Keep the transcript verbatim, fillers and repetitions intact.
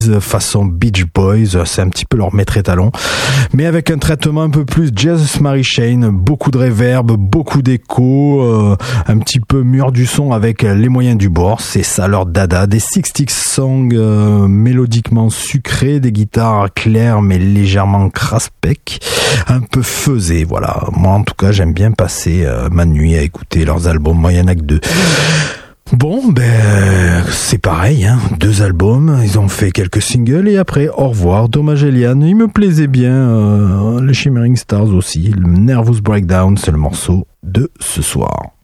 façon Beach Boys, c'est un petit peu leur maître étalon, mais avec un traitement un peu plus Jazz Mary Chain, beaucoup de reverb, beaucoup d'écho, euh, un petit peu mûr du son avec les moyens du bord, c'est ça leur dada, des sixties songs euh, mélodiquement sucrés, des guitares claires mais légèrement craspec, un peu faisé, voilà. Moi en tout cas j'aime bien passer euh, ma nuit à écouter leurs albums, moi il y en a que deux. Bon, ben, c'est pareil, hein. Deux albums, ils ont fait quelques singles et après, au revoir, Dommage Eliane. Il me plaisait bien, euh, les Shimmering Stars aussi. Le Nervous Breakdown, c'est le morceau de ce soir.